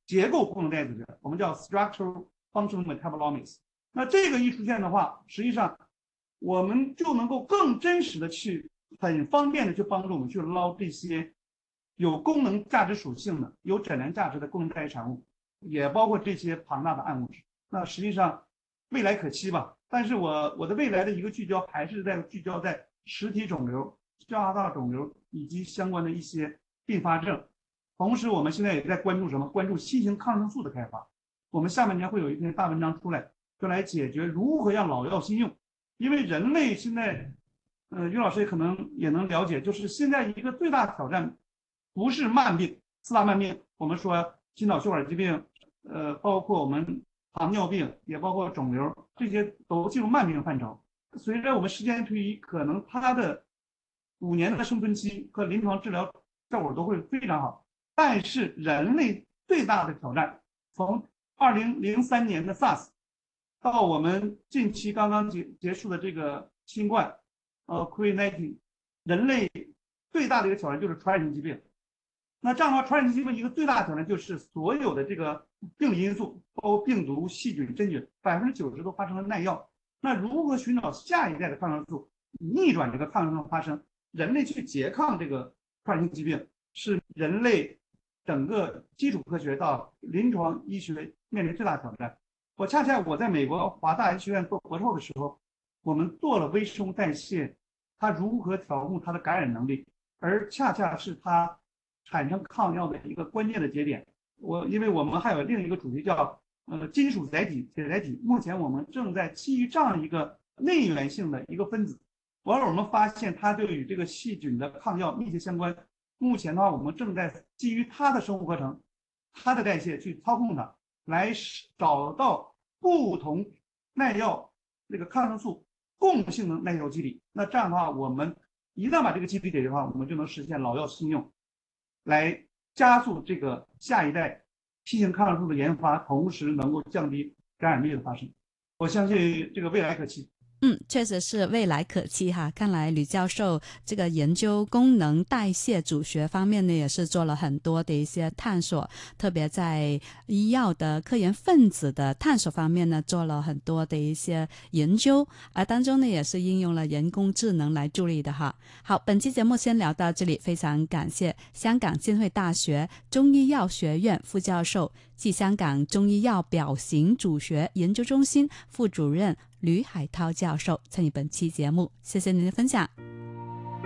结构功能代谢组学，我们叫 structural functional metabolomics。那这个一出现的话，实际上我们就能够更真实的去很方便的去帮助我们去捞这些有功能价值属性的、有诊疗价值的功能代谢产物，也包括这些庞大的暗物质。那实际上未来可期吧。但是我的未来的一个聚焦还是聚焦在实体肿瘤、消化道肿瘤以及相关的一些并发症。同时，我们现在也在关注什么？关注新型抗生素的开发。我们下半年会有一篇大文章出来，就来解决如何让老药新用。因为人类现在，于老师也可能也能了解，就是现在一个最大的挑战，不是慢病，四大慢病，我们说心脑血管疾病，包括我们糖尿病，也包括肿瘤，这些都进入慢病范畴。随着我们时间推移，可能它的5年的生存期和临床治疗效果都会非常好。但是人类最大的挑战，从2003年的 SARS 到我们近期刚刚结束的这个新冠，COVID-19，人类最大的一个挑战就是传染性疾病。那这样的话，传染性疾病一个最大的挑战就是所有的这个病理因素，包括病毒、细菌、真菌，90%都发生了耐药。那如何寻找下一代的抗生素，逆转这个抗生素发生，人类去拮抗这个传染性疾病，是人类整个基础科学到临床医学面临最大的挑战。恰恰我在美国华大医学院做博士后的时候，我们做了微生物代谢，它如何调控它的感染能力，而恰恰是它产生抗药的一个关键的节点。因为我们还有另一个主题叫金属载体铁载体，目前我们正在基于这样一个内源性的一个分子，我们发现它就与这个细菌的抗药密切相关。目前的话，我们正在基于它的生物合成、它的代谢去操控它，来找到不同耐药这个抗生素共性的耐药机理。那这样的话，我们一旦把这个机理解决的话，我们就能实现老药新用，来加速这个下一代新型抗生素的研发，同时能够降低感染率的发生。我相信这个未来可期。 确实是未来可期哈。看来吕教授这个研究功能代谢组学方面呢，也是做了很多的一些探索，特别在医药的科研分子的探索方面呢，做了很多的一些研究，而当中呢，也是应用了人工智能来助力的哈。好，本期节目先聊到这里，非常感谢香港浸会大学中医药学院副教授暨香港中医药表型组学研究中心副主任吕海涛教授参与本期节目，谢谢您的分享。